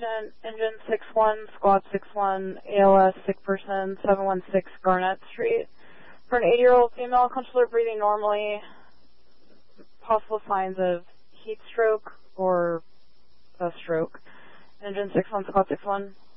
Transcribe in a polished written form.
patient, engine 61, squad 61, ALS, sick person, 716 Garnett Street. For an 80-year-old female, controller breathing normally, possible signs of heat stroke or a stroke. Engine 61, squad 61.